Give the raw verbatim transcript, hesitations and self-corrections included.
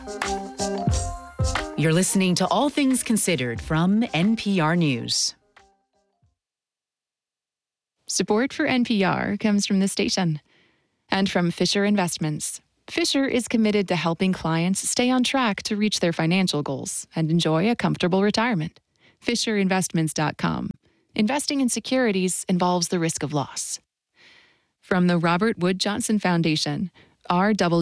You're listening to All Things Considered from N P R News. Support for N P R comes from the station and from Fisher Investments. Fisher is committed to helping clients stay on track to reach their financial goals and enjoy a comfortable retirement. Fisher Investments dot com. Investing in securities involves the risk of loss. From the Robert Wood Johnson Foundation, R W